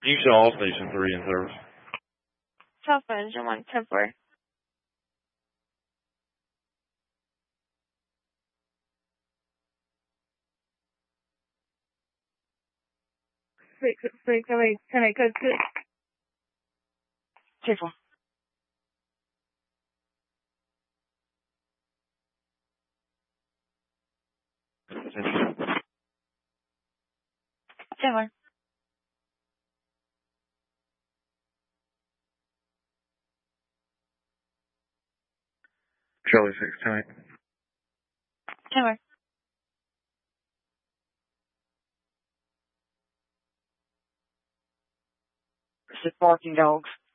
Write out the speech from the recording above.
You show all station 3 in service. Southbound engine 1, 10-4. Can I go to 2-4? Similar. Charlie 6, 10. Similar. Is it barking dogs?